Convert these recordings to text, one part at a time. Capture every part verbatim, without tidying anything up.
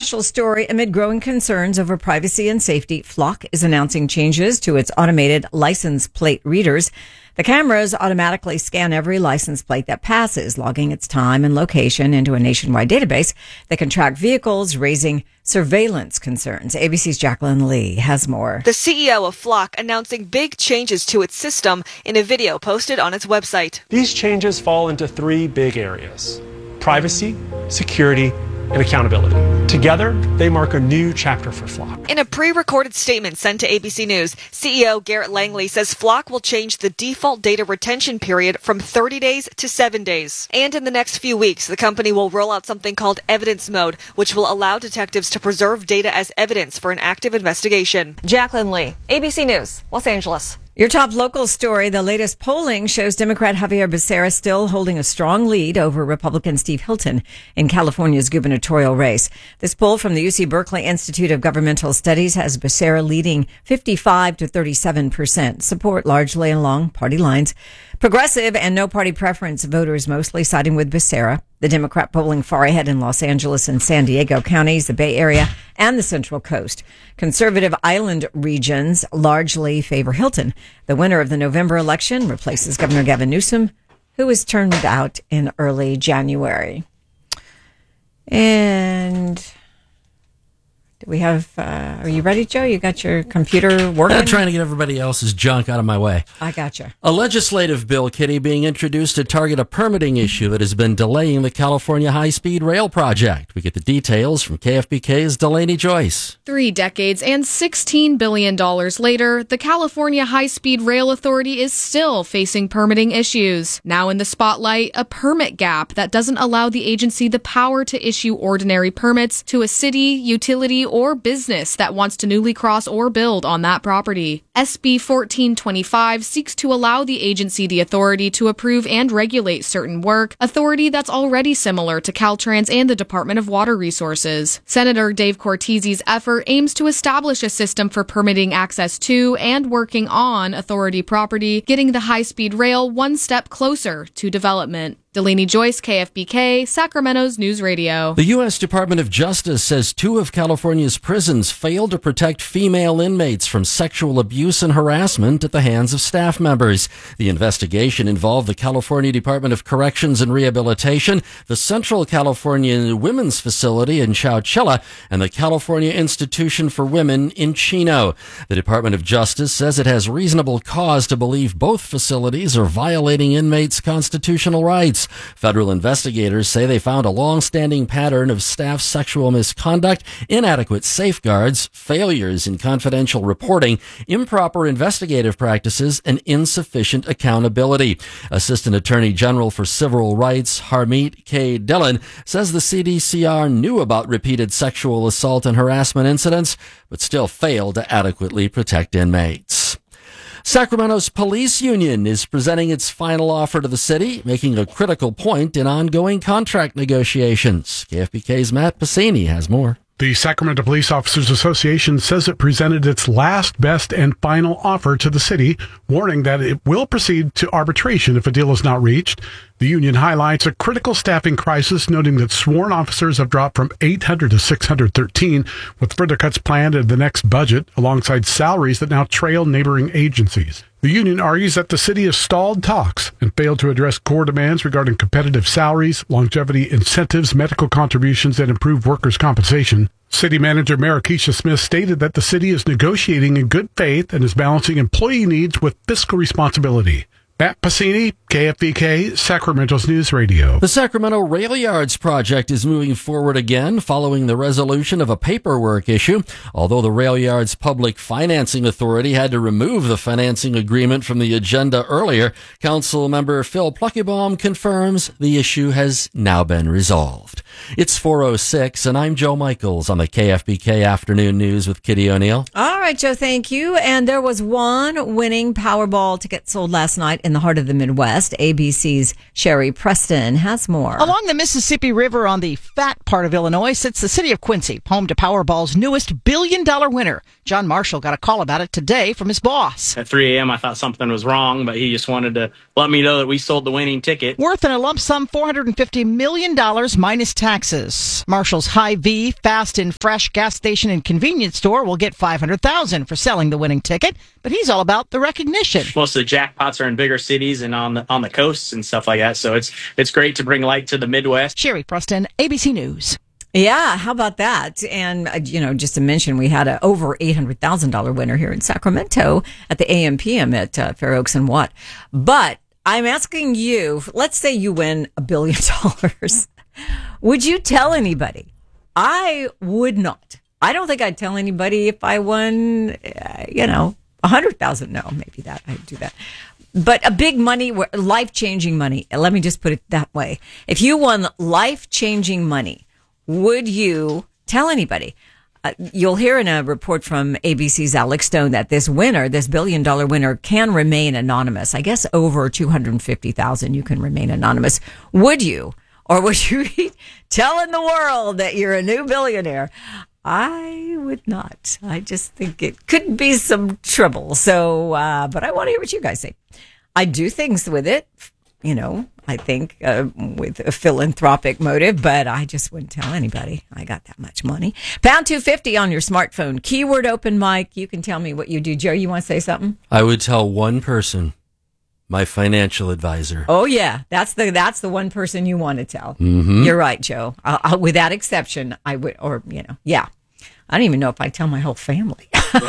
national story, amid growing concerns over privacy and safety, Flock is announcing changes to its automated license plate readers. The cameras automatically scan every license plate that passes, logging its time and location into a nationwide database that can track vehicles, raising surveillance concerns. A B C's Jacqueline Lee has more. The C E O of Flock announcing big changes to its system in a video posted on its website. These changes fall into three big areas: privacy, security, and accountability. Together, they mark a new chapter for Flock. In a pre-recorded statement sent to A B C News, C E O Garrett Langley says Flock will change the default data retention period from thirty days to seven days. And in the next few weeks, the company will roll out something called evidence mode, which will allow detectives to preserve data as evidence for an active investigation. Jacqueline Lee, A B C News, Los Angeles. Your top local story, the latest polling shows Democrat Javier Becerra still holding a strong lead over Republican Steve Hilton in California's gubernatorial race. This poll from the U C Berkeley Institute of Governmental Studies has Becerra leading fifty-five to thirty-seven percent, support largely along party lines. Progressive and no party preference voters mostly siding with Becerra. The Democrat polling far ahead in Los Angeles and San Diego counties, the Bay Area, and the Central Coast. Conservative island regions largely favor Hilton. The winner of the November election replaces Governor Gavin Newsom, who was turned out in early January. And do we have, uh, are you ready, Joe? You got your computer working? I'm trying to get everybody else's junk out of my way. I gotcha. A legislative bill, Kitty, being introduced to target a permitting issue that has been delaying the California high-speed rail project. We get the details from K F B K's Delaney Joyce. Three decades and sixteen billion dollars later, the California High-Speed Rail Authority is still facing permitting issues. Now in the spotlight, a permit gap that doesn't allow the agency the power to issue ordinary permits to a city, utility, or business that wants to newly cross or build on that property. S B fourteen twenty-five seeks to allow the agency the authority to approve and regulate certain work, authority that's already similar to Caltrans and the Department of Water Resources. Senator Dave Cortese's effort aims to establish a system for permitting access to and working on authority property, getting the high-speed rail one step closer to development. Delaney Joyce, K F B K, Sacramento's News Radio. The U S Department of Justice says two of California's prisons failed to protect female inmates from sexual abuse and harassment at the hands of staff members. The investigation involved the California Department of Corrections and Rehabilitation, the Central California Women's Facility in Chowchilla, and the California Institution for Women in Chino. The Department of Justice says it has reasonable cause to believe both facilities are violating inmates' constitutional rights. Federal investigators say they found a long-standing pattern of staff sexual misconduct, inadequate safeguards, failures in confidential reporting, improper investigative practices, and insufficient accountability. Assistant Attorney General for Civil Rights Harmeet K. Dillon says the C D C R knew about repeated sexual assault and harassment incidents, but still failed to adequately protect inmates. Sacramento's police union is presenting its final offer to the city, making a critical point in ongoing contract negotiations. K F B K's Matt Passini has more. The Sacramento Police Officers Association says it presented its last, best, and final offer to the city, warning that it will proceed to arbitration if a deal is not reached. The union highlights a critical staffing crisis, noting that sworn officers have dropped from eight hundred to six hundred thirteen, with further cuts planned in the next budget, alongside salaries that now trail neighboring agencies. The union argues that the city has stalled talks and failed to address core demands regarding competitive salaries, longevity incentives, medical contributions, and improved workers' compensation. City Manager Marikisha Smith stated that the city is negotiating in good faith and is balancing employee needs with fiscal responsibility. Matt Passini, K F B K, Sacramento's News Radio. The Sacramento Rail Yards project is moving forward again following the resolution of a paperwork issue. Although the Rail Yards Public Financing Authority had to remove the financing agreement from the agenda earlier, Council member Phil Pluckybaum confirms the issue has now been resolved. It's four oh six, and I'm Joe Michaels on the K F B K Afternoon News with Kitty O'Neill. All right, Joe, thank you. And there was one winning Powerball ticket sold last night in the heart of the Midwest. West. A B C's Sherry Preston has more. Along the Mississippi River on the fat part of Illinois sits the city of Quincy, home to Powerball's newest billion-dollar winner. John Marshall got a call about it today from his boss. At three a.m., I thought something was wrong, but he just wanted to let me know that we sold the winning ticket. Worth in a lump sum four hundred fifty million dollars minus taxes. Marshall's Hy-Vee Fast and Fresh gas station and convenience store will get five hundred thousand dollars for selling the winning ticket, but he's all about the recognition. Most of the jackpots are in bigger cities and on the, on the coasts and stuff like that, so it's it's great to bring light to the Midwest. Sherry Preston, A B C News. Yeah, how about that? And, uh, you know, just to mention, we had a over eight hundred thousand dollars winner here in Sacramento at the A M P M at uh, Fair Oaks and Watt. But I'm asking you, let's say you win a billion dollars. Would you tell anybody? I would not. I don't think I'd tell anybody if I won, uh, you know, one hundred thousand dollars. No, maybe that. I'd do that. But a big money, life-changing money. Let me just put it that way. If you won life-changing money, would you tell anybody? Uh, you'll hear in a report from A B C's Alex Stone that this winner, this billion dollar winner, can remain anonymous. I guess over two hundred fifty thousand you can remain anonymous. Would you? Or would you be telling the world that you're a new billionaire? I would not. I just think it could be some trouble. So, uh, but I want to hear what you guys say. I do things with it. You know, I think uh, with a philanthropic motive, but I just wouldn't tell anybody I got that much money. Pound two fifty on your smartphone. Keyword open mic. You can tell me what you do. Joe, you want to say something? I would tell one person, my financial advisor. Oh, yeah. That's the that's the one person you want to tell. Mm-hmm. You're right, Joe. I'll, I'll, with that exception, I would, or, you know, yeah. I don't even know if I tell my whole family.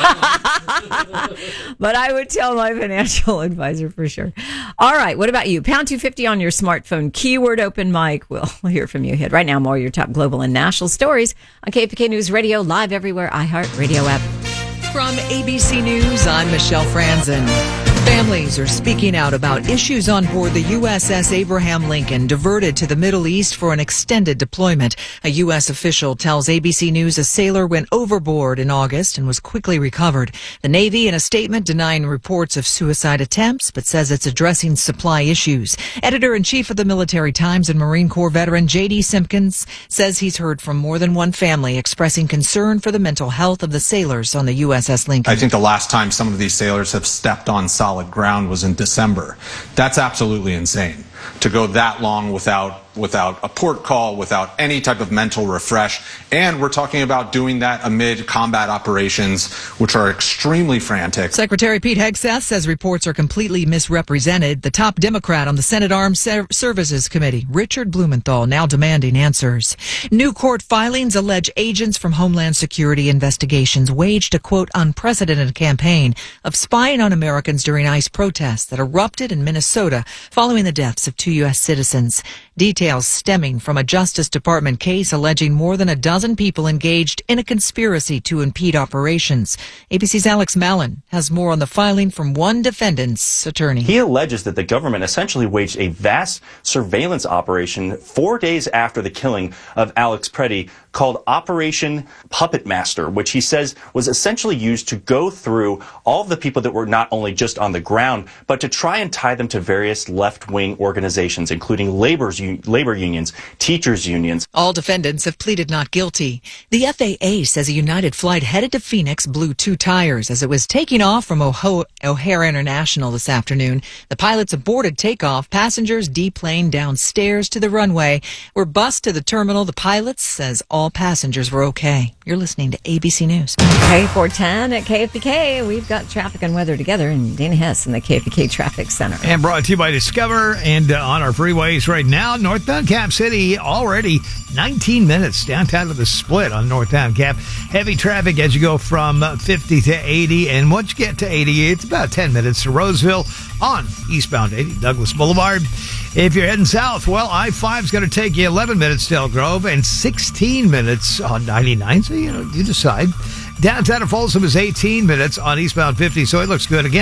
But I would tell my financial advisor for sure. All right. What about you? Pound two fifty on your smartphone. Keyword open mic. We'll hear from you ahead. Right now, more of your top global and national stories on K F K News Radio, live everywhere, iHeartRadio app. From A B C News, I'm Michelle Franzen. Families are speaking out about issues on board the U S S Abraham Lincoln, diverted to the Middle East for an extended deployment. A U S official tells A B C News a sailor went overboard in August and was quickly recovered. The Navy, in a statement, denying reports of suicide attempts, but says it's addressing supply issues. Editor-in-chief of the Military Times and Marine Corps veteran J D Simpkins says he's heard from more than one family expressing concern for the mental health of the sailors on the U S S Lincoln. I think the last time some of these sailors have stepped on solid ground was in December. That's absolutely insane. To go that long without without a port call, without any type of mental refresh. And we're talking about doing that amid combat operations, which are extremely frantic. Secretary Pete Hegseth says reports are completely misrepresented. The top Democrat on the Senate Armed Services Committee, Richard Blumenthal, now demanding answers. New court filings allege agents from Homeland Security investigations waged a, quote, unprecedented campaign of spying on Americans during ICE protests that erupted in Minnesota following the deaths of two U S citizens. Details stemming from a Justice Department case alleging more than a dozen people engaged in a conspiracy to impede operations. A B C's Alex Mallon has more on the filing from one defendant's attorney. He alleges that the government essentially waged a vast surveillance operation four days after the killing of Alex Preddy called Operation Puppet Master, which he says was essentially used to go through all of the people that were not only just on the ground, but to try and tie them to various left-wing organizations, including labor's, labor unions, teachers unions. All defendants have pleaded not guilty. The F A A says a United flight headed to Phoenix blew two tires as it was taking off from O'Ho- O'Hare International this afternoon. The pilots aborted takeoff. Passengers deplaned downstairs to the runway. Were bused to the terminal. The pilots says all passengers were okay. You're listening to A B C News. K four ten at K F B K. We've got traffic and weather together, and Dana Hess in the K F B K Traffic Center. And brought to you by Discover. And uh, on our freeways right now, northbound Cap City, already nineteen minutes downtown to the split on northbound Cap. Heavy traffic as you go from fifty to eighty. And once you get to eighty, it's about ten minutes to Roseville on eastbound eighty, Douglas Boulevard. If you're heading south, well, I five is going to take you eleven minutes to Elk Grove and sixteen minutes on ninety-nine. So, you know, you decide. Downtown to Folsom is eighteen minutes on eastbound fifty, so it looks good. Again,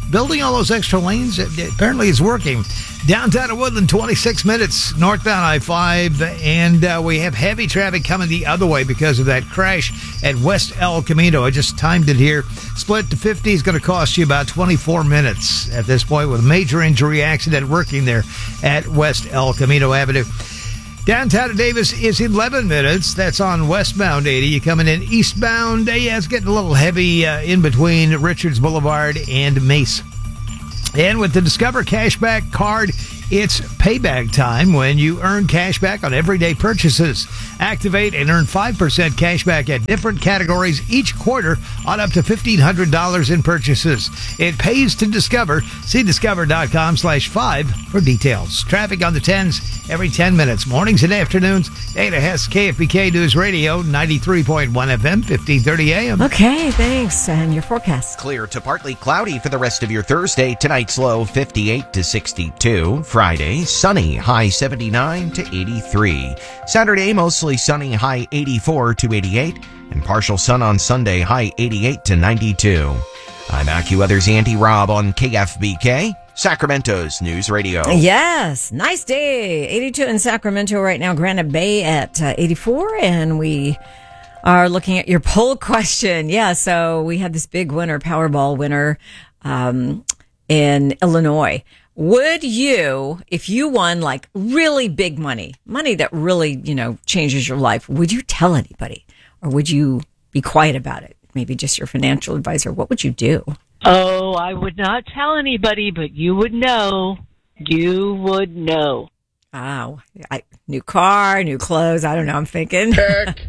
building all those extra lanes, it, it apparently is working. Downtown of Woodland, twenty-six minutes northbound I five, and uh, we have heavy traffic coming the other way because of that crash at West El Camino. I just timed it here. Split to fifty is going to cost you about twenty-four minutes at this point, with a major injury accident working there at West El Camino Avenue. Downtown to Davis is eleven minutes. That's on westbound eighty. You're coming in eastbound. Yeah, it's getting a little heavy uh, in between Richards Boulevard and Mace. And with the Discover Cashback card, it's payback time when you earn cash back on everyday purchases. Activate and earn five percent cash back at different categories each quarter on up to fifteen hundred dollars in purchases. It pays to Discover. See discover.com slash five for details. Traffic on the tens every ten minutes. Mornings and afternoons. Dana Hess, K F B K News Radio, ninety-three point one F M, fifteen thirty A M. Okay, thanks. And your forecast. Clear to partly cloudy for the rest of your Thursday. Tonight's low fifty-eight to sixty-two. Friday, sunny, high seventy-nine to eighty-three. Saturday, mostly sunny, high eighty-four to eighty-eight. And partial sun on Sunday, high eighty-eight to ninety-two. I'm AccuWeather's Andy Robb on K F B K, Sacramento's News Radio. Yes, nice day. eighty-two in Sacramento right now, Granite Bay at uh, eighty-four. And we are looking at your poll question. Yeah, so we had this big winner, Powerball winner um, in Illinois. Would you, if you won like really big money, money that really, you know, changes your life, would you tell anybody or would you be quiet about it? Maybe just your financial advisor. What would you do? Oh, I would not tell anybody, but you would know. You would know. Wow. I, new car, new clothes. I don't know. I'm thinking. Heck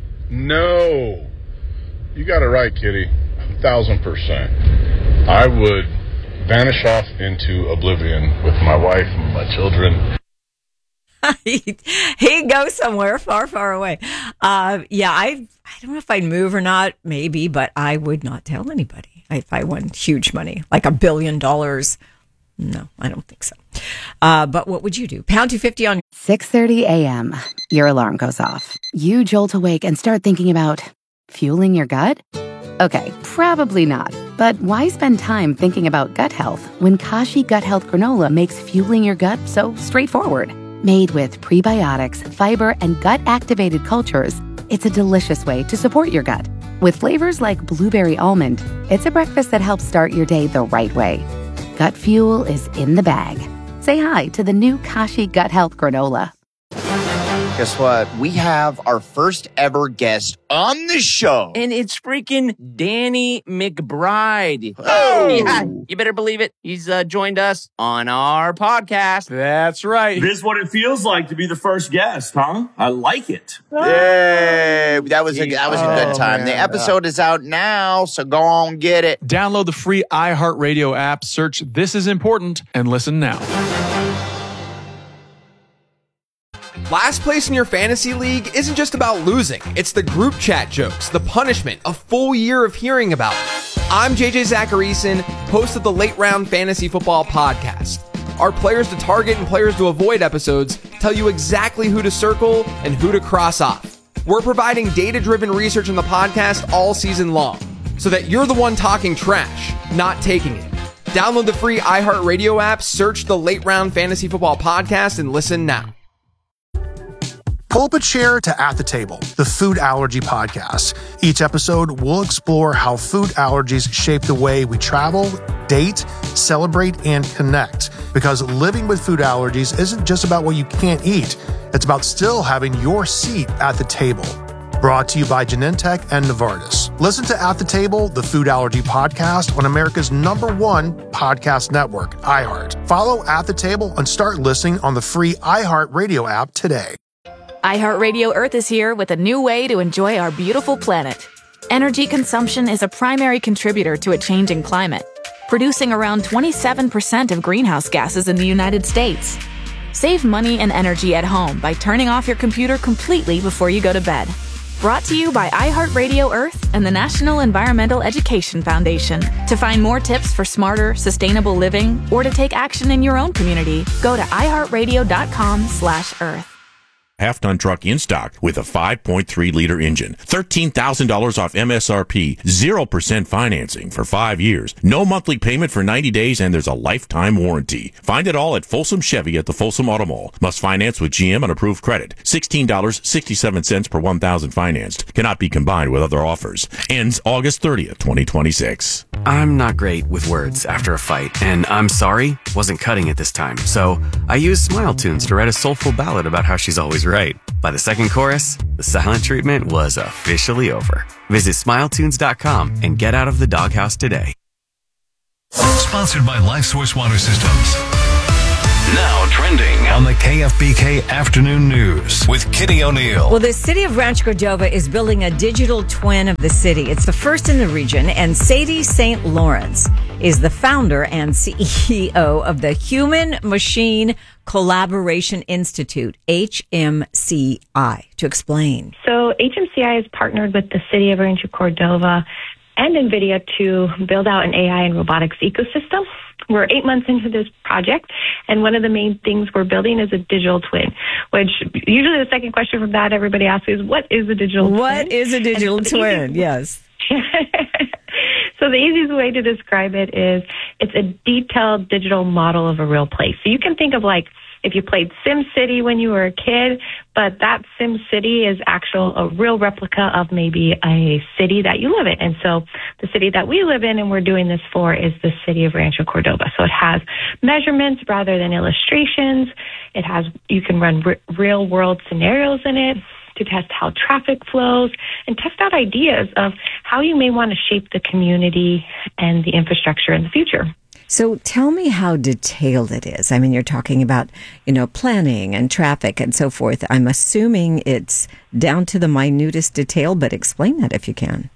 no. You got it right, Kitty. A thousand percent. I would vanish off into oblivion with my wife and my children. he, he'd go somewhere far, far away. Uh, yeah, I I don't know if I'd move or not, maybe, but I would not tell anybody if I won huge money, like a billion dollars. No, I don't think so. Uh, but what would you do? Pound two fifty on six thirty a.m. Your alarm goes off. You jolt awake and start thinking about fueling your gut? Okay, probably not. But why spend time thinking about gut health when Kashi Gut Health Granola makes fueling your gut so straightforward? Made with prebiotics, fiber, and gut-activated cultures, it's a delicious way to support your gut. With flavors like blueberry almond, it's a breakfast that helps start your day the right way. Gut fuel is in the bag. Say hi to the new Kashi Gut Health Granola. Guess what? We have our first ever guest on the show. And it's freaking Danny McBride. Oh! Yeah, you better believe it. He's uh, joined us on our podcast. That's right. This is what it feels like to be the first guest, huh? I like it. Yay! That was a, that was a good Oh, time. man. The episode is out now, so go on get it. Download the free iHeartRadio app, search This Is Important, and listen now. Last place in your fantasy league isn't just about losing. It's the group chat jokes, the punishment, a full year of hearing about it. I'm J J Zacharyson, host of the Late Round Fantasy Football Podcast. Our Players to Target and Players to Avoid episodes tell you exactly who to circle and who to cross off. We're providing data-driven research in the podcast all season long, so that you're the one talking trash, not taking it. Download the free iHeartRadio app, search the Late Round Fantasy Football Podcast, and listen now. Pull up a chair to At the Table, the food allergy podcast. Each episode, we'll explore how food allergies shape the way we travel, date, celebrate, and connect. Because living with food allergies isn't just about what you can't eat. It's about still having your seat at the table. Brought to you by Genentech and Novartis. Listen to At the Table, the food allergy podcast on America's number one podcast network, iHeart. Follow At the Table and start listening on the free iHeart Radio app today. iHeartRadio Earth is here with a new way to enjoy our beautiful planet. Energy consumption is a primary contributor to a changing climate, producing around twenty-seven percent of greenhouse gases in the United States. Save money and energy at home by turning off your computer completely before you go to bed. Brought to you by iHeartRadio Earth and the National Environmental Education Foundation. To find more tips for smarter, sustainable living, or to take action in your own community, go to iHeartRadio.com slash Earth. half-ton truck in stock with a five point three liter engine. thirteen thousand dollars off M S R P, zero percent financing for five years. No monthly payment for ninety days, and there's a lifetime warranty. Find it all at Folsom Chevy at the Folsom Auto Mall. Must finance with G M on approved credit. sixteen dollars and sixty-seven cents per one thousand financed. Cannot be combined with other offers. Ends August thirtieth, twenty twenty-six. I'm not great with words after a fight, and I'm sorry wasn't cutting it this time, so I used Smile Tunes to write a soulful ballad about how she's always right. By the second chorus, the silent treatment was officially over. Visit smile tunes dot com and get out of the doghouse today. Sponsored by LifeSource Water Systems. Now trending on the K F B K Afternoon News with Kitty O'Neill. Well, the city of Rancho Cordova is building a digital twin of the city. It's the first in the region, and Sadie Saint Lawrence is the founder and C E O of the Human Machine Collaboration Institute, H M C I, to explain. So H M C I has partnered with the city of Rancho Cordova and NVIDIA to build out an A I and robotics ecosystem. We're eight months into this project, and one of the main things we're building is a digital twin, which usually the second question from that everybody asks is, what is a digital twin? What is a digital And so twin? easiest- Yes. So the easiest way to describe it is it's a detailed digital model of a real place. So you can think of like if you played SimCity when you were a kid, but that SimCity is actual a real replica of maybe a city that you live in. And so the city that we live in and we're doing this for is the city of Rancho Cordova. So it has measurements rather than illustrations. It has, you can run r- real world scenarios in it to test how traffic flows and test out ideas of how you may want to shape the community and the infrastructure in the future. So tell me how detailed it is. I mean, you're talking about, you know, planning and traffic and so forth. I'm assuming it's down to the minutest detail, but explain that if you can.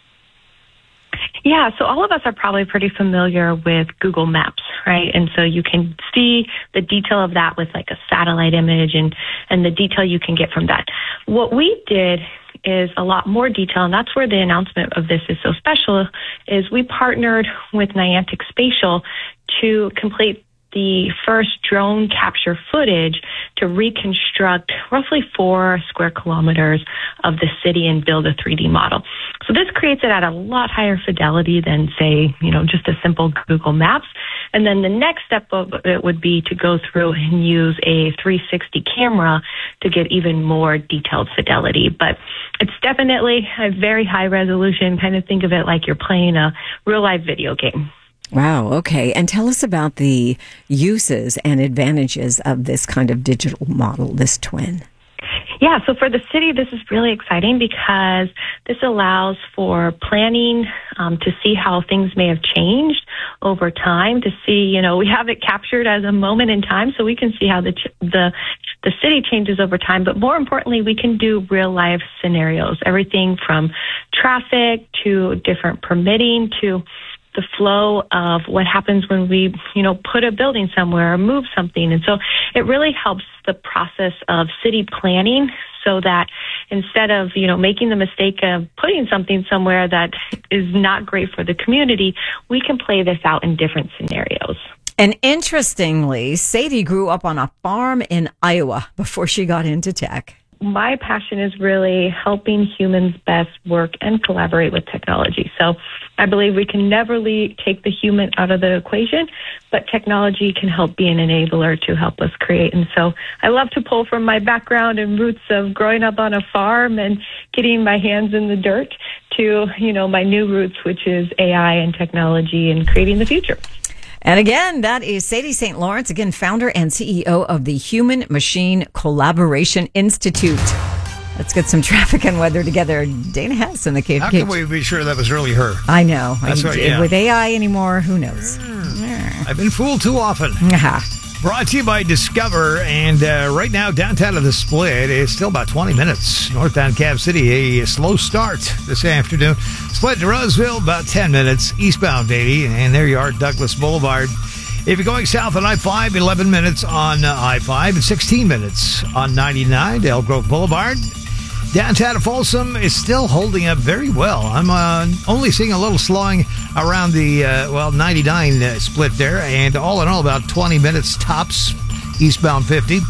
Yeah, so all of us are probably pretty familiar with Google Maps, right? And so you can see the detail of that with like a satellite image and, and the detail you can get from that. What we did is a lot more detail, and that's where the announcement of this is so special, is we partnered with Niantic Spatial to complete the first drone capture footage to reconstruct roughly four square kilometers of the city and build a three D model. So this creates it at a lot higher fidelity than, say, you know, just a simple Google Maps. And then the next step of it would be to go through and use a three sixty camera to get even more detailed fidelity. But it's definitely a very high resolution. Kind of think of it like you're playing a real life video game. Wow. Okay. And tell us about the uses and advantages of this kind of digital model, this twin. Yeah, so for the city, this is really exciting because this allows for planning um, to see how things may have changed over time, to see, you know, we have it captured as a moment in time so we can see how the ch- the the city changes over time. But more importantly, we can do real life scenarios, everything from traffic to different permitting to the flow of what happens when we, you know, put a building somewhere or move something. And so it really helps the process of city planning so that instead of, you know, making the mistake of putting something somewhere that is not great for the community, we can play this out in different scenarios. And interestingly, Sadie grew up on a farm in Iowa before she got into tech. My passion is really helping humans best work and collaborate with technology. So I believe we can never leave, take the human out of the equation, but technology can help be an enabler to help us create. And so I love to pull from my background and roots of growing up on a farm and getting my hands in the dirt to, you know, my new roots, which is A I and technology and creating the future. And again, that is Sadie Saint Lawrence, again, founder and C E O of the Human Machine Collaboration Institute. Let's get some traffic and weather together. Dana Hess in the K F K. How can we be sure that was really her? I know. That's I, right, yeah. With A I anymore, who knows? I've been fooled too often. Brought to you by Discover, and uh, right now downtown of the Split is still about twenty minutes. Northbound Cap City, a slow start this afternoon. Split to Roseville, about ten minutes. Eastbound eighty, and there you are, Douglas Boulevard. If you're going south on I five, eleven minutes on uh, I five, and sixteen minutes on ninety-nine to Elk Grove Boulevard. Downtown of Folsom is still holding up very well. I'm uh, only seeing a little slowing around the, uh, well, ninety-nine uh, split there. And all in all, about twenty minutes tops, eastbound fifty.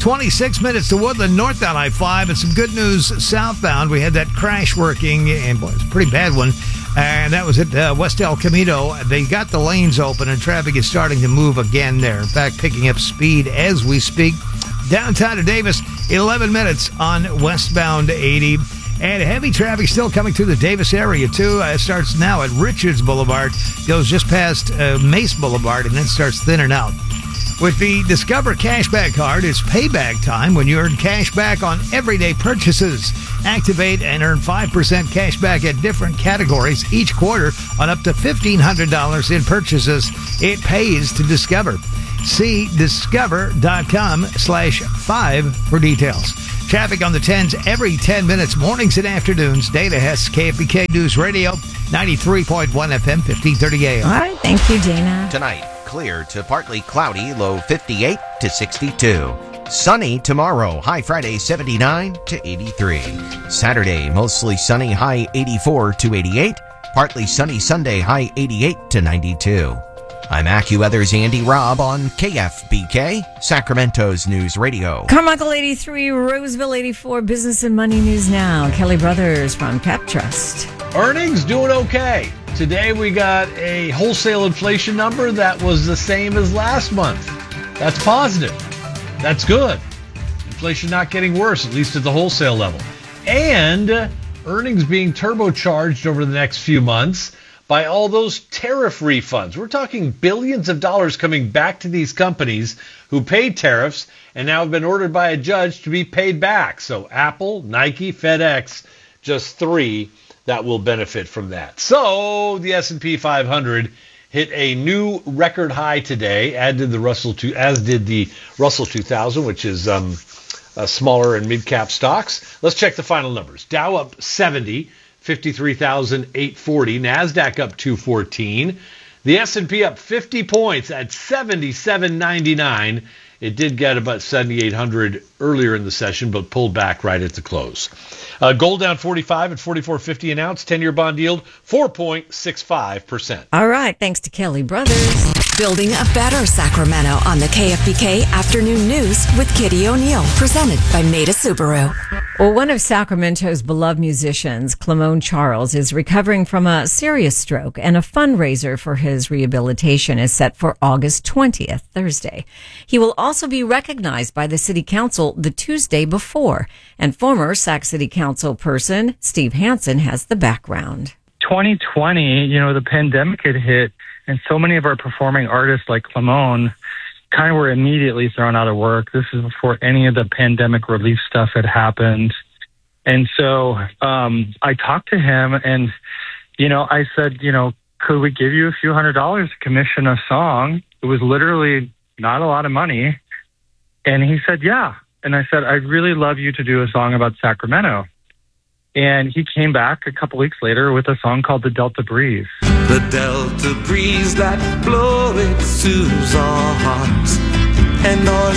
twenty-six minutes to Woodland, northbound I five, and some good news southbound. We had that crash working, and boy, it's a pretty bad one. And that was at uh, West El Camino. They got the lanes open, and traffic is starting to move again there. In fact, picking up speed as we speak. Downtown to Davis, eleven minutes on westbound eighty. And heavy traffic still coming through the Davis area, too. Uh, it starts now at Richards Boulevard, goes just past uh, Mace Boulevard, and then starts thinning out. With the Discover Cashback Card, it's payback time when you earn cash back on everyday purchases. Activate and earn five percent cash back at different categories each quarter on up to fifteen hundred dollars in purchases. It pays to Discover. See discover.com slash five for details. Traffic on the tens every ten minutes, mornings and afternoons. Dana Hess, K F B K News Radio, ninety-three point one F M, fifteen thirty A M. All right, thank you, Dana. Tonight, clear to partly cloudy, low fifty-eight to sixty-two. Sunny tomorrow, high Friday seventy-nine to eighty-three. Saturday, mostly sunny, high eighty-four to eighty-eight. Partly sunny Sunday, high eighty-eight to ninety-two. I'm AccuWeather's Andy Robb on K F B K, Sacramento's News Radio. Carmichael eighty-three, Roseville eighty-four, Business and Money News Now. Kelly Brothers from Cap Trust. Earnings doing okay. Today we got a wholesale inflation number that was the same as last month. That's positive. That's good. Inflation not getting worse, at least at the wholesale level. And earnings being turbocharged over the next few months by all those tariff refunds. We're talking billions of dollars coming back to these companies who paid tariffs and now have been ordered by a judge to be paid back. So Apple, Nike, FedEx, just three that will benefit from that. So the S and P five hundred hit a new record high today, as did the Russell two, as did the Russell two thousand, which is um, uh, smaller and mid-cap stocks. Let's check the final numbers. Dow up seventy. fifty-three thousand eight hundred forty. NASDAQ up two fourteen. The S and P up fifty points at seventy-seven ninety-nine. It did get about seventy-eight hundred earlier in the session, but pulled back right at the close. Uh, gold down forty-five at forty-four fifty an ounce. ten-year bond yield four point six five percent. All right, thanks to Kelly Brothers. Building a better Sacramento on the K F B K Afternoon News with Kitty O'Neill, presented by Maida Subaru. Well, one of Sacramento's beloved musicians, Clemone Charles, is recovering from a serious stroke, and a fundraiser for his rehabilitation is set for August twentieth, Thursday. He will also be recognized by the City Council the Tuesday before, and former Sac City Council person Steve Hansen has the background. twenty twenty, you know, the pandemic had hit, and so many of our performing artists like Clemone kind of were immediately thrown out of work. This is before any of the pandemic relief stuff had happened. And so um, I talked to him and, you know, I said, you know, could we give you a few hundred dollars to commission a song? It was literally not a lot of money. And he said, yeah. And I said, I'd really love you to do a song about Sacramento. And he came back a couple weeks later with a song called The Delta Breeze. The Delta breeze that bloweth soothes our hearts and our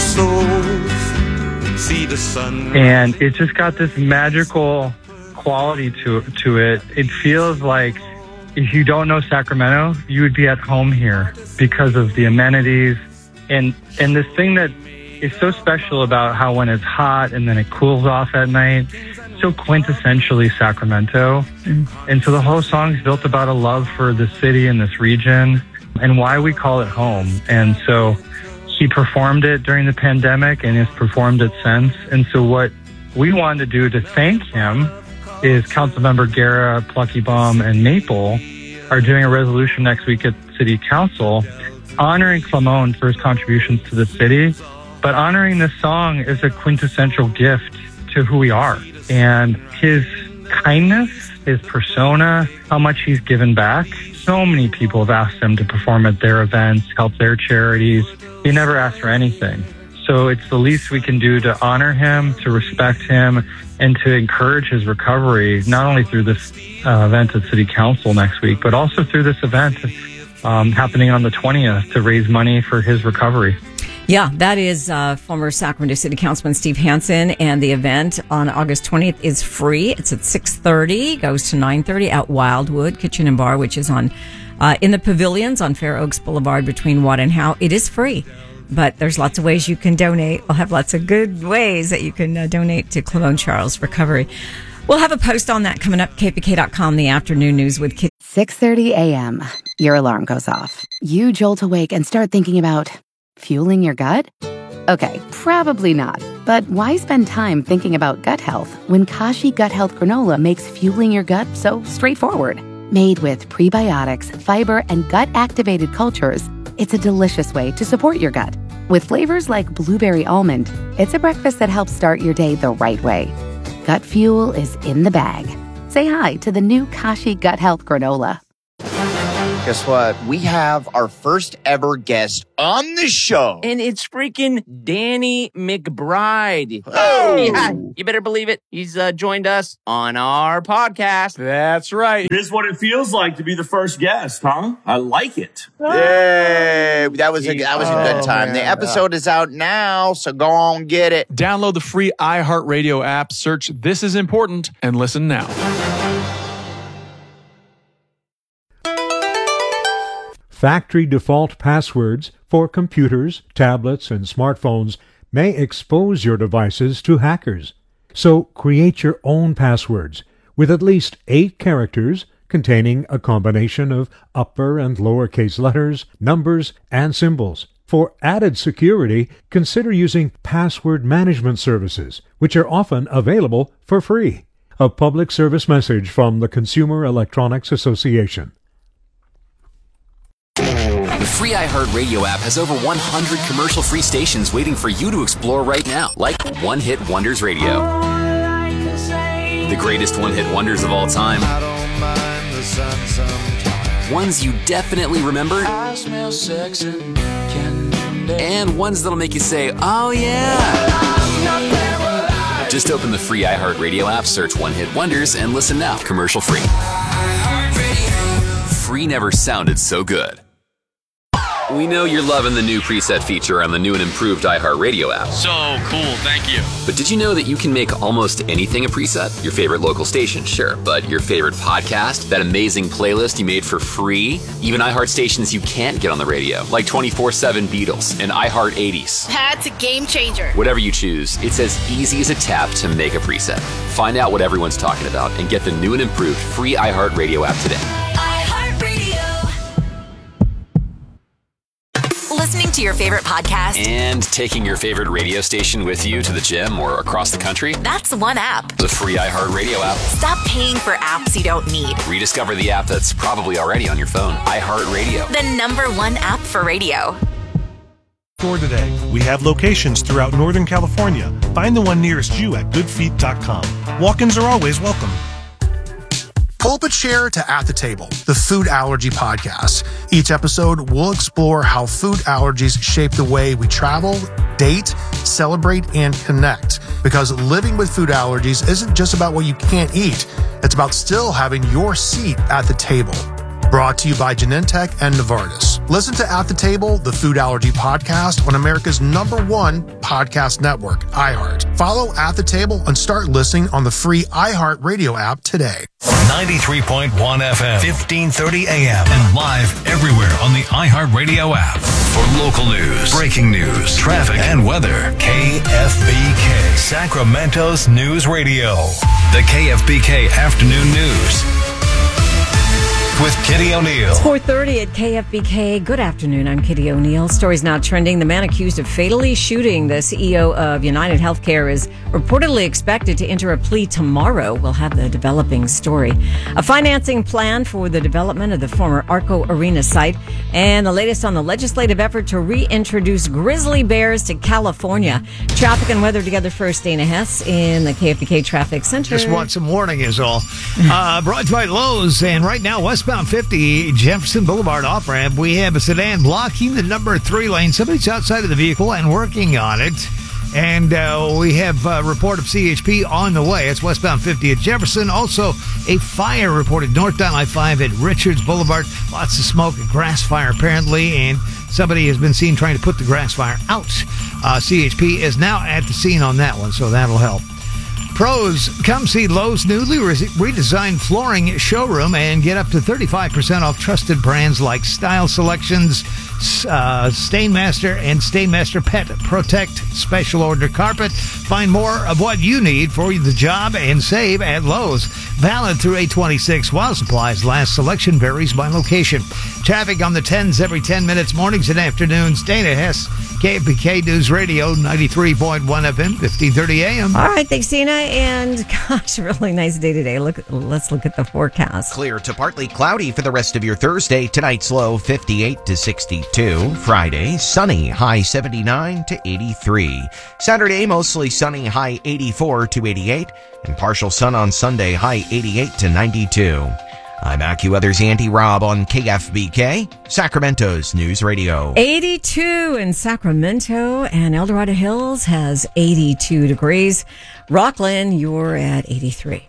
souls. See the sun. And it just got this magical quality to to it. It feels like if you don't know Sacramento, you would be at home here because of the amenities. And, and this thing that is so special about how when it's hot and then it cools off at night, so quintessentially Sacramento. Mm. And so the whole song is built about a love for the city and this region and why we call it home. And so he performed it during the pandemic and has performed it since. And so what we wanted to do to thank him is Councilmember Guerra, Plucky Bomb, and Maple are doing a resolution next week at City Council honoring Clemone for his contributions to the city, but honoring this song as a quintessential gift to who we are. And his kindness, his persona, how much he's given back. So many people have asked him to perform at their events, help their charities. He never asked for anything. So it's the least we can do to honor him, to respect him, and to encourage his recovery, not only through this uh, event at City Council next week, but also through this event um, happening on the twentieth to raise money for his recovery. Yeah, that is uh, former Sacramento City Councilman Steve Hansen, and the event on August twentieth is free. It's at six thirty, goes to nine thirty at Wildwood Kitchen and Bar, which is on uh, in the pavilions on Fair Oaks Boulevard between Watt and Howe. It is free. but there's lots of ways you can donate. We'll have lots of good ways that you can uh, donate to Clavone Charles Recovery. We'll have a post on that coming up, K F B K dot com, the afternoon news with Kitty. six thirty a.m. Your alarm goes off. You jolt awake and start thinking about fueling your gut? Okay, probably not. But why spend time thinking about gut health when Kashi Gut Health Granola makes fueling your gut so straightforward? Made with prebiotics, fiber, and gut-activated cultures, it's a delicious way to support your gut. With flavors like blueberry almond, it's a breakfast that helps start your day the right way. Gut fuel is in the bag. Say hi to the new Kashi Gut Health Granola. Guess what? We have our first ever guest on the show. And it's freaking Danny McBride. Oh! Yeah, you better believe it. He's uh, joined us on our podcast. That's right. Here's what it feels like to be the first guest, huh? I like it. Yay! That was a that was a good Oh, time. man. The episode is out now, so go on get it. Download the free iHeartRadio app, search This Is Important, and listen now. Factory default passwords for computers, tablets, and smartphones may expose your devices to hackers. So create your own passwords with at least eight characters containing a combination of upper and lowercase letters, numbers, and symbols. For added security, consider using password management services, which are often available for free. A public service message from the Consumer Electronics Association. The free iHeartRadio app has over one hundred commercial-free stations waiting for you to explore right now, like One Hit Wonders Radio. The greatest one-hit wonders of all time. Ones you definitely remember. And ones that'll make you say, oh yeah. Just open the free iHeartRadio app, search One Hit Wonders, and listen now, commercial-free. Free never sounded so good. We know you're loving the new preset feature on the new and improved iHeartRadio app. So cool, thank you. But did you know that you can make almost anything a preset? Your favorite local station, sure, but your favorite podcast, that amazing playlist you made for free, even iHeart stations you can't get on the radio, like twenty-four seven Beatles and iHeart eighties. That's a game changer. Whatever you choose, it's as easy as a tap to make a preset. Find out what everyone's talking about and get the new and improved free iHeartRadio app today. Listening to your favorite podcast? And taking your favorite radio station with you to the gym or across the country? That's one app. The free iHeartRadio app. Stop paying for apps you don't need. Rediscover the app that's probably already on your phone. iHeartRadio. The number one app for radio. Store today. We have locations throughout Northern California. Find the one nearest you at good feet dot com. Walk-ins are always welcome. Pull up a chair to At the Table, the food allergy podcast. Each episode, we'll explore how food allergies shape the way we travel, date, celebrate, and connect. Because living with food allergies isn't just about what you can't eat. It's about still having your seat at the table. Brought to you by Genentech and Novartis. Listen to At the Table, the food allergy podcast on America's number one podcast network, iHeart. Follow At the Table and start listening on the free iHeart Radio app today. ninety-three point one F M, fifteen thirty A M, and live everywhere on the iHeartRadio app. For local news, breaking news, traffic, and weather, K F B K, Sacramento's News Radio. The K F B K Afternoon News with Kitty O'Neill. It's four thirty at K F B K. Good afternoon. I'm Kitty O'Neill. Story's now trending. The man accused of fatally shooting the C E O of United Healthcare is reportedly expected to enter a plea tomorrow. We'll have the developing story. A financing plan for the development of the former Arco Arena site, and the latest on the legislative effort to reintroduce grizzly bears to California. Traffic and weather together first. Dana Hess in the K F B K Traffic Center. Just want some warning is all. Uh, brought to you by Lowe's, and right now westbound fifty Jefferson Boulevard off-ramp, we have a sedan blocking the number three lane. Somebody's outside of the vehicle and working on it. And uh, we have a report of C H P on the way. It's westbound fifty at Jefferson. Also, a fire reported northbound I five at Richards Boulevard. Lots of smoke, a grass fire apparently, and somebody has been seen trying to put the grass fire out. Uh, C H P is now at the scene on that one, so that'll help. Pros, come see Lowe's newly re- redesigned flooring showroom and get up to thirty-five percent off trusted brands like Style Selections, uh, Stainmaster, and Stainmaster Pet Protect Special Order Carpet. Find more of what you need for the job and save at Lowe's. Valid through eight twenty-six while supplies last. Selection varies by location. Traffic on the tens every ten minutes, mornings and afternoons. Dana Hess, K F B K News Radio, ninety-three point one F M, fifteen thirty A M. All right, thanks, Dina. And gosh, really nice day today. Look, let's look at the forecast. Clear to partly cloudy for the rest of your Thursday. Tonight's low fifty-eight to sixty-two. Friday, sunny, high seventy-nine to eighty-three. Saturday, mostly sunny, high eighty-four to eighty-eight. And partial sun on Sunday, high eighty-eight to ninety-two. I'm AccuWeather's Andy Robb on K F B K, Sacramento's News Radio. eighty-two in Sacramento, and El Dorado Hills has eighty-two degrees. Rockland, you're at eighty-three.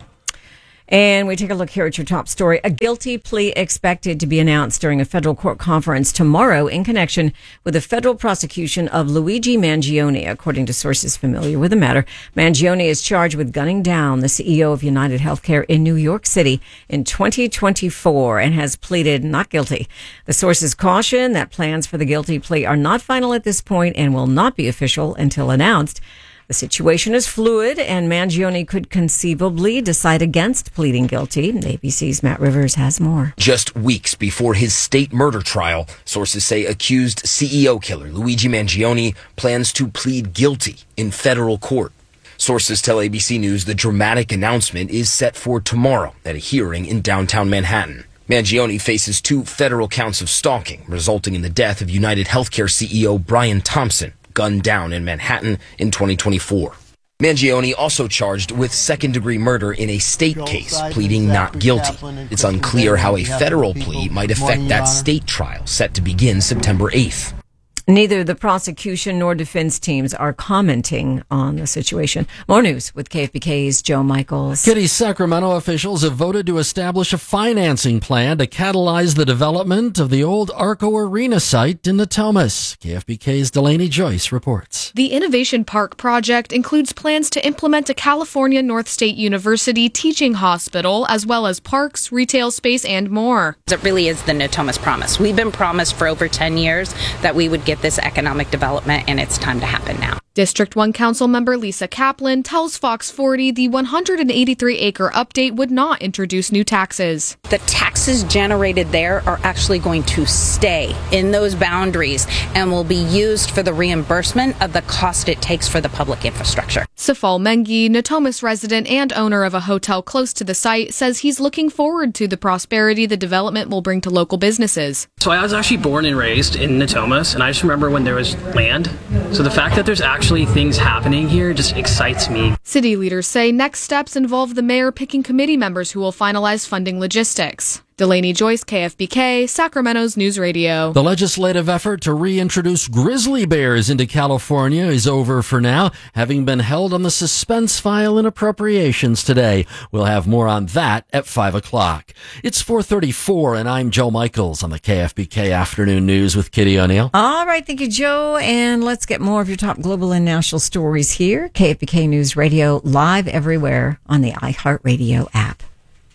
And we take a look here at your top story. A guilty plea expected to be announced during a federal court conference tomorrow in connection with the federal prosecution of Luigi Mangione, according to sources familiar with the matter. Mangione is charged with gunning down the C E O of United Healthcare in New York City in twenty twenty-four and has pleaded not guilty. The sources caution that plans for the guilty plea are not final at this point and will not be official until announced. The situation is fluid, and Mangione could conceivably decide against pleading guilty. A B C's Matt Rivers has more. Just weeks before his state murder trial, sources say accused C E O killer Luigi Mangione plans to plead guilty in federal court. Sources tell A B C News the dramatic announcement is set for tomorrow at a hearing in downtown Manhattan. Mangione faces two federal counts of stalking, resulting in the death of United Healthcare C E O Brian Thompson, gunned down in Manhattan in twenty twenty-four. Mangione also charged with second-degree murder in a state case, pleading not guilty. It's unclear how a federal plea might affect that state trial set to begin September eighth. Neither the prosecution nor defense teams are commenting on the situation. More news with K F B K's Joe Michaels. Kitty, Sacramento officials have voted to establish a financing plan to catalyze the development of the old Arco Arena site in Natomas. K F B K's Delaney Joyce reports. The Innovation Park project includes plans to implement a California North State University teaching hospital, as well as parks, retail space, and more. It really is the Natomas promise. We've been promised for over ten years that we would get this economic development, and it's time to happen now. District one Council member Lisa Kaplan tells Fox forty the one hundred eighty-three acre update would not introduce new taxes. The taxes generated there are actually going to stay in those boundaries and will be used for the reimbursement of the cost it takes for the public infrastructure. Safal Mengi, Natomas resident and owner of a hotel close to the site, says he's looking forward to the prosperity the development will bring to local businesses. So I was actually born and raised in Natomas, and I just remember when there was land. So the fact that there's actually Actually, things happening here just excites me. City leaders say next steps involve the mayor picking committee members who will finalize funding logistics. Delaney Joyce, K F B K, Sacramento's News Radio. The legislative effort to reintroduce grizzly bears into California is over for now, having been held on the suspense file in appropriations today. We'll have more on that at five o'clock. It's four thirty-four, and I'm Joe Michaels on the K F B K Afternoon News with Kitty O'Neill. All right, thank you, Joe. And let's get more of your top global and national stories here. K F B K News Radio, live everywhere on the iHeartRadio app.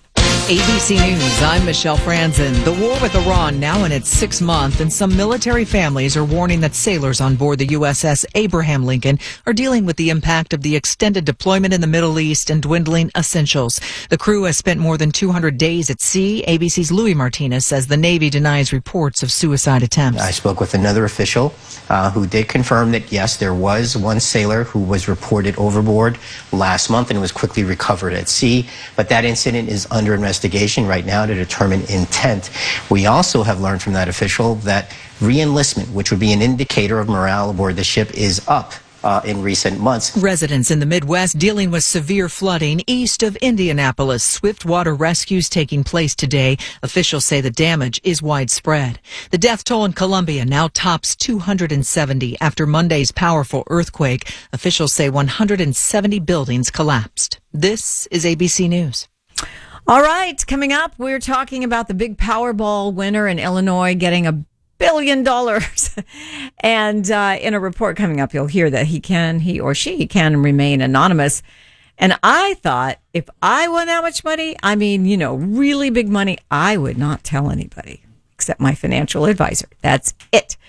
A B C News, I'm Michelle Franzen. The war with Iran now in its sixth month, and some military families are warning that sailors on board the U S S Abraham Lincoln are dealing with the impact of the extended deployment in the Middle East and dwindling essentials. The crew has spent more than two hundred days at sea. A B C's Louis Martinez says the Navy denies reports of suicide attempts. I spoke with another official uh, who did confirm that, yes, there was one sailor who was reported overboard last month and was quickly recovered at sea, but that incident is under investigation. Investigation right now to determine intent. We also have learned from that official that re-enlistment, which would be an indicator of morale aboard the ship, is up uh, in recent months. Residents in the Midwest dealing with severe flooding east of Indianapolis. Swift water rescues taking place today. Officials say the damage is widespread. The death toll in Colombia now tops two hundred seventy after Monday's powerful earthquake. Officials say one hundred seventy buildings collapsed. This is A B C News. All right, coming up, we're talking about the big Powerball winner in Illinois getting a billion dollars. And uh, in a report coming up, you'll hear that he can, he or she can remain anonymous. And I thought if I won that much money, I mean, you know, really big money, I would not tell anybody except my financial advisor. That's it.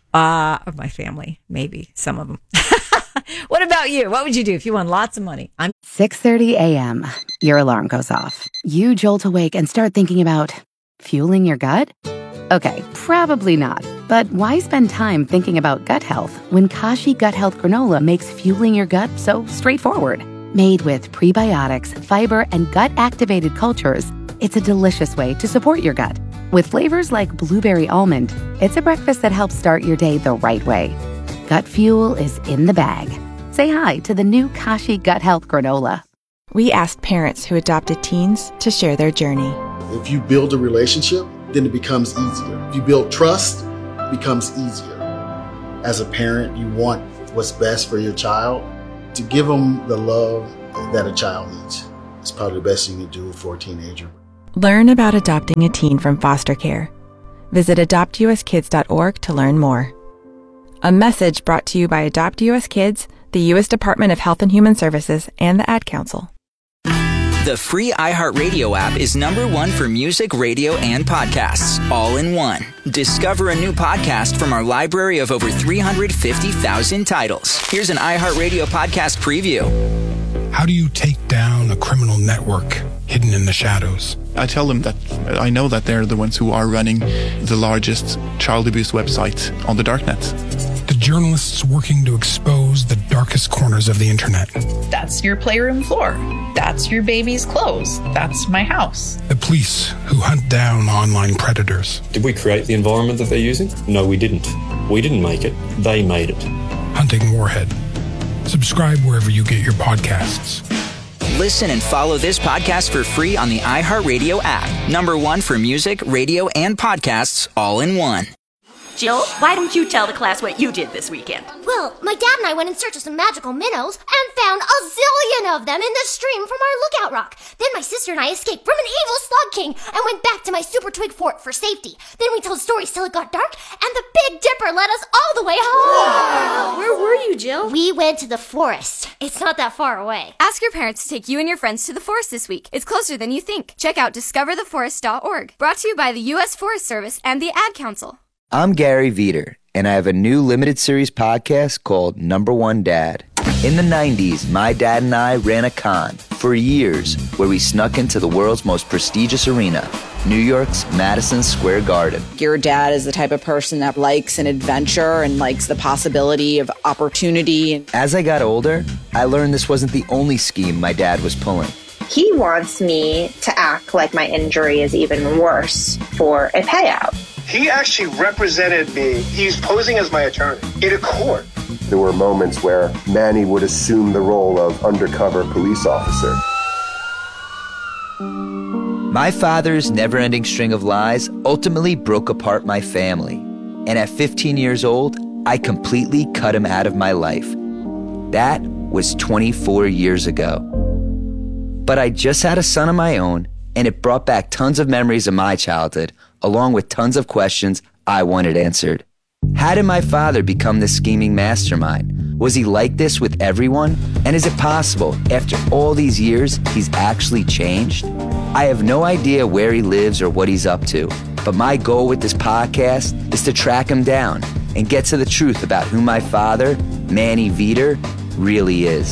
Uh, or my family, maybe some of them. What about you? What would you do if you won lots of money? I'm six thirty a.m. Your alarm goes off. You jolt awake and start thinking about fueling your gut? Okay, probably not. But why spend time thinking about gut health when Kashi Gut Health Granola makes fueling your gut so straightforward? Made with prebiotics, fiber, and gut-activated cultures, it's a delicious way to support your gut. With flavors like blueberry almond, it's a breakfast that helps start your day the right way. Gut fuel is in the bag. Say hi to the new Kashi Gut Health Granola. We asked parents who adopted teens to share their journey. If you build a relationship, then it becomes easier. If you build trust, it becomes easier. As a parent, you want what's best for your child. To give them the love that a child needs is probably the best thing you can do for a teenager. Learn about adopting a teen from foster care. Visit adopt u s kids dot org to learn more. A message brought to you by Adopt U S Kids, the U S Department of Health and Human Services, and the Ad Council. The free iHeartRadio app is number one for music, radio, and podcasts, all in one. Discover a new podcast from our library of over three hundred fifty thousand titles. Here's an iHeartRadio podcast preview. How do you take down a criminal network hidden in the shadows? I tell them that I know that they're the ones who are running the largest child abuse website on the darknet. The journalists working to expose the darkest corners of the internet. That's your playroom floor. That's your baby's clothes. That's my house. The police who hunt down online predators. Did we create the environment that they're using? No, we didn't. We didn't make it. They made it. Hunting Warhead. Subscribe wherever you get your podcasts. Listen and follow this podcast for free on the iHeartRadio app. Number one for music, radio, and podcasts, all in one. Jill, why don't you tell the class what you did this weekend? Well, my dad and I went in search of some magical minnows and found a zillion of them in the stream from our lookout rock. Then my sister and I escaped from an evil slug king and went back to my super twig fort for safety. Then we told stories till it got dark, and the Big Dipper led us all the way home. Wow. Where were you, Jill? We went to the forest. It's not that far away. Ask your parents to take you and your friends to the forest this week. It's closer than you think. Check out discover the forest dot org. Brought to you by the U S Forest Service and the Ad Council. I'm Gary Veter, and I have a new limited series podcast called Number One Dad. In the nineties, my dad and I ran a con for years where we snuck into the world's most prestigious arena, New York's Madison Square Garden. Your dad is the type of person that likes an adventure and likes the possibility of opportunity. As I got older, I learned this wasn't the only scheme my dad was pulling. He wants me to act like my injury is even worse for a payout. He actually represented me. He's posing as my attorney in a court. There were moments where Manny would assume the role of undercover police officer. My father's never-ending string of lies ultimately broke apart my family. And at fifteen years old, I completely cut him out of my life. That was twenty-four years ago. But I just had a son of my own, and it brought back tons of memories of my childhood, along with tons of questions I wanted answered. How did my father become this scheming mastermind? Was he like this with everyone? And is it possible, after all these years, he's actually changed? I have no idea where he lives or what he's up to, but my goal with this podcast is to track him down and get to the truth about who my father, Manny Veter, really is.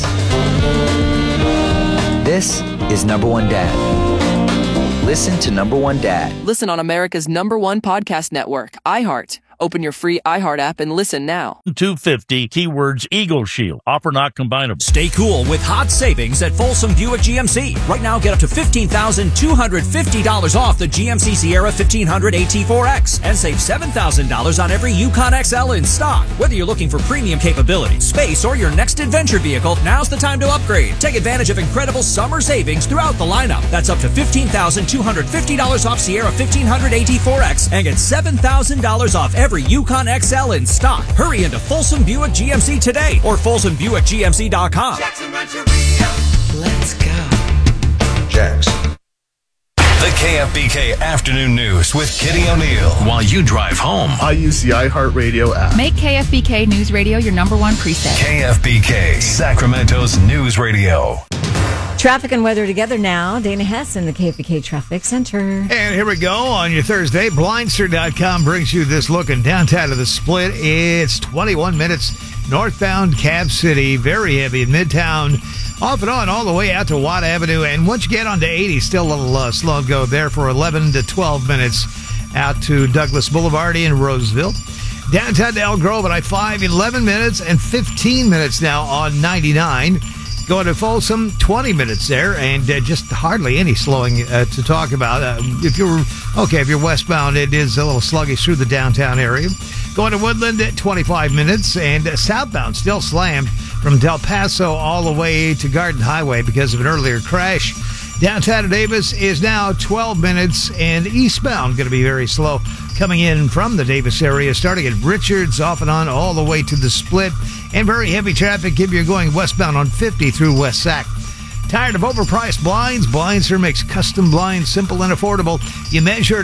This is Number One Dad. Listen to Number One Dad. Listen on America's number one podcast network, iHeart. Open your free iHeart app and listen now. two fifty keywords Eagle Shield. Offer not combinable. Stay cool with hot savings at Folsom Buick G M C. Right now, get up to fifteen thousand two hundred fifty dollars off the G M C Sierra fifteen hundred A T four X and save seven thousand dollars on every Yukon X L in stock. Whether you're looking for premium capability, space, or your next adventure vehicle, now's the time to upgrade. Take advantage of incredible summer savings throughout the lineup. That's up to fifteen thousand two hundred fifty dollars off Sierra fifteen hundred A T four X and get seven thousand dollars off every Every Yukon X L in stock. Hurry into Folsom Buick G M C today or folsom buick g m c dot com. Let's go. Jackson. The K F B K Afternoon News with Kitty O'Neill. While you drive home, I use the iHeartRadio app. Make K F B K News Radio your number one preset. K F B K, Sacramento's news radio. Traffic and weather together now. Dana Hess in the K F B K Traffic Center. And here we go on your Thursday. Blindster dot com brings you this look in downtown of the Split. It's twenty-one minutes northbound Cab City. Very heavy in Midtown. Off and on all the way out to Watt Avenue. And once you get onto eighty, still a little uh, slow and go there for eleven to twelve minutes out to Douglas Boulevard in Roseville. Downtown to Elk Grove at I five, eleven minutes and fifteen minutes now on ninety-nine. Going to Folsom, twenty minutes there, and uh, just hardly any slowing uh, to talk about. Uh, if you're okay, if you're westbound, it is a little sluggish through the downtown area. Going to Woodland at twenty-five minutes, and uh, southbound still slammed from Del Paso all the way to Garden Highway because of an earlier crash. Downtown to Davis is now twelve minutes, and eastbound going to be very slow coming in from the Davis area, starting at Richards, off and on all the way to the Split, and very heavy traffic if you're going westbound on fifty through West Sac. Tired of overpriced blinds? Blindster makes custom blinds simple and affordable. You measure it